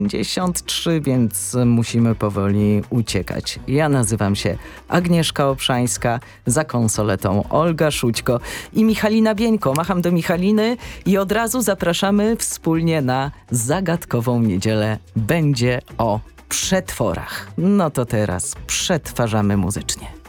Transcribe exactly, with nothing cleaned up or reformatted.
pięćdziesiąt trzy, więc musimy powoli uciekać. Ja nazywam się Agnieszka Obszańska, za konsoletą Olga Szućko i Michalina Bieńko. Macham do Michaliny i od razu zapraszamy wspólnie na zagadkową niedzielę. Będzie o przetworach. No to teraz przetwarzamy muzycznie.